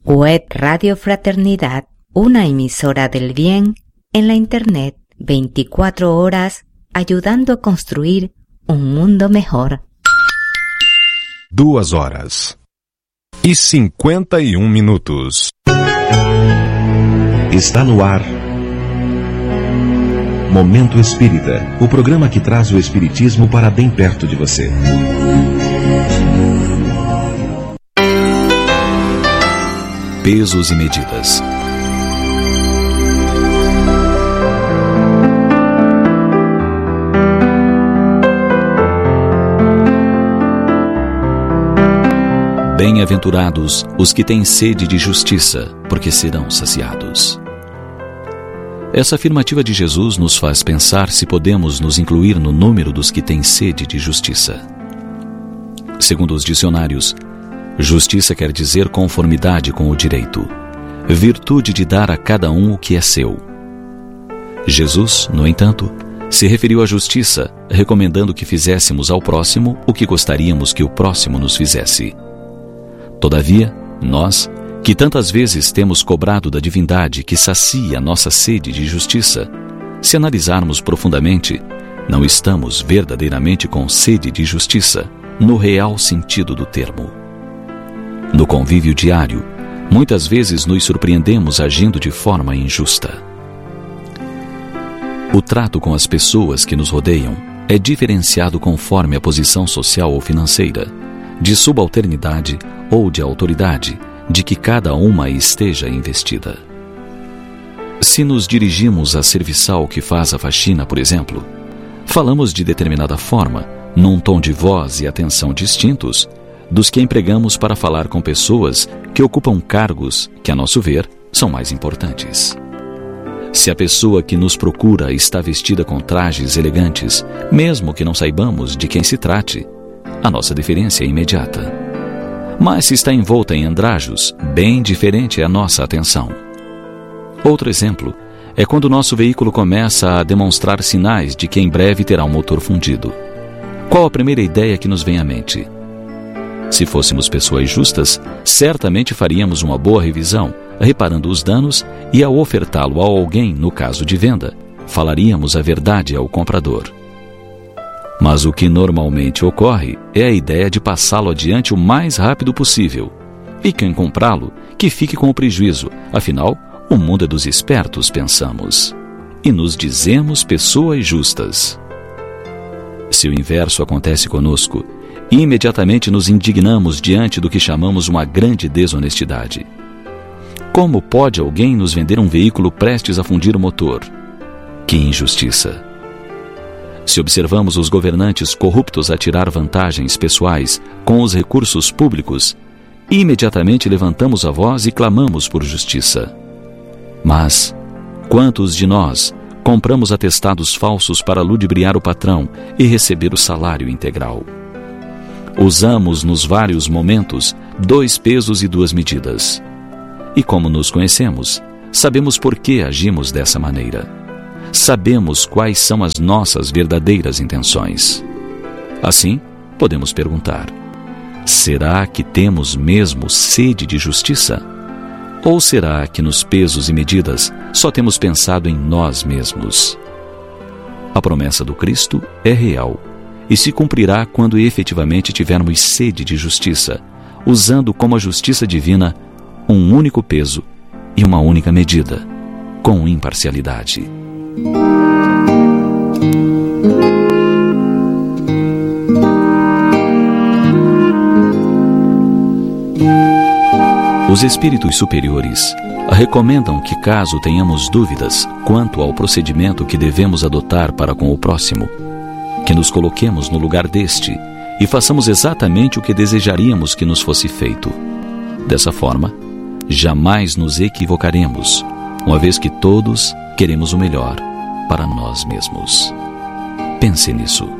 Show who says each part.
Speaker 1: Web Radio Fraternidad, una emisora del bien en la Internet, 24 horas ayudando a construir un mundo mejor.
Speaker 2: 2h51.
Speaker 3: Está no ar Momento Espírita, o programa que traz o Espiritismo para bem perto de você.
Speaker 4: Pesos e medidas. Bem-aventurados os que têm sede de justiça, porque serão saciados. Essa afirmativa de Jesus nos faz pensar se podemos nos incluir no número dos que têm sede de justiça. Segundo os dicionários, justiça quer dizer conformidade com o direito, virtude de dar a cada um o que é seu. Jesus, no entanto, se referiu à justiça, recomendando que fizéssemos ao próximo o que gostaríamos que o próximo nos fizesse. Todavia, nós, que tantas vezes temos cobrado da divindade que sacia nossa sede de justiça, se analisarmos profundamente, não estamos verdadeiramente com sede de justiça, no real sentido do termo. No convívio diário, muitas vezes nos surpreendemos agindo de forma injusta. O trato com as pessoas que nos rodeiam é diferenciado conforme a posição social ou financeira, de subalternidade ou de autoridade, de que cada uma esteja investida. Se nos dirigimos à serviçal que faz a faxina, por exemplo, falamos de determinada forma, num tom de voz e atenção distintos dos que empregamos para falar com pessoas que ocupam cargos que, a nosso ver, são mais importantes. Se a pessoa que nos procura está vestida com trajes elegantes, mesmo que não saibamos de quem se trate, a nossa deferência é imediata. Mas se está envolta em andrajos, bem diferente é a nossa atenção. Outro exemplo é quando o nosso veículo começa a demonstrar sinais de que em breve terá um motor fundido. Qual a primeira ideia que nos vem à mente? Se fôssemos pessoas justas, certamente faríamos uma boa revisão, reparando os danos, e ao ofertá-lo a alguém, no caso de venda, falaríamos a verdade ao comprador. Mas o que normalmente ocorre é a ideia de passá-lo adiante o mais rápido possível. E quem comprá-lo, que fique com o prejuízo. Afinal, o mundo é dos espertos, pensamos. E nos dizemos pessoas justas. Se o inverso acontece conosco, imediatamente nos indignamos diante do que chamamos uma grande desonestidade. Como pode alguém nos vender um veículo prestes a fundir o motor? Que injustiça! Se observamos os governantes corruptos a tirar vantagens pessoais com os recursos públicos, imediatamente levantamos a voz e clamamos por justiça. Mas, quantos de nós compramos atestados falsos para ludibriar o patrão e receber o salário integral? Usamos nos vários momentos 2 pesos e 2 medidas. E como nos conhecemos, sabemos por que agimos dessa maneira. Sabemos quais são as nossas verdadeiras intenções. Assim, podemos perguntar: será que temos mesmo sede de justiça? Ou será que nos pesos e medidas só temos pensado em nós mesmos? A promessa do Cristo é real e se cumprirá quando efetivamente tivermos sede de justiça, usando como a justiça divina um único peso e uma única medida, com imparcialidade. Os espíritos superiores recomendam que, caso tenhamos dúvidas quanto ao procedimento que devemos adotar para com o próximo, que nos coloquemos no lugar deste e façamos exatamente o que desejaríamos que nos fosse feito. Dessa forma, jamais nos equivocaremos, uma vez que todos queremos o melhor para nós mesmos. Pense nisso.